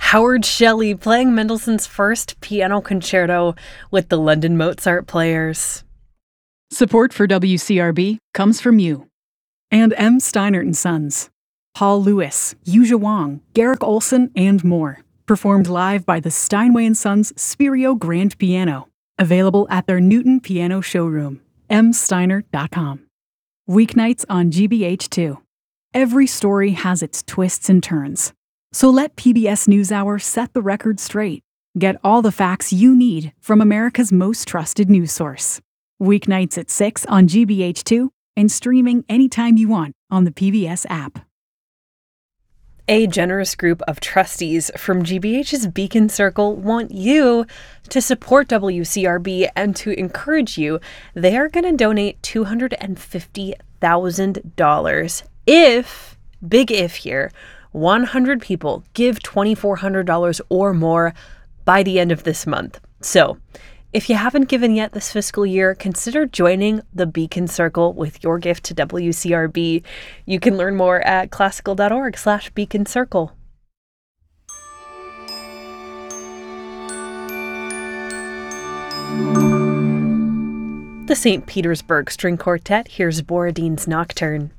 Howard Shelley playing Mendelssohn's first piano concerto with the London Mozart Players. Support for WCRB comes from you. And M. Steinert & Sons. Paul Lewis, Yuja Wong, Garrick Olson, and more. Performed live by the Steinway & Sons Spirio Grand Piano. Available at their Newton Piano Showroom. msteinert.com. Weeknights on GBH2. Every story has its twists and turns. So let PBS NewsHour set the record straight. Get all the facts you need from America's most trusted news source. Weeknights at 6 on GBH2 and streaming anytime you want on the PBS app. A generous group of trustees from GBH's Beacon Circle want you to support WCRB and to encourage you. They are going to donate $250,000 if, big if here, 100 people give $2,400 or more by the end of this month. So, if you haven't given yet this fiscal year, consider joining the Beacon Circle with your gift to WCRB. You can learn more at classical.org/Beacon Circle. The St. Petersburg String Quartet hears Borodin's Nocturne.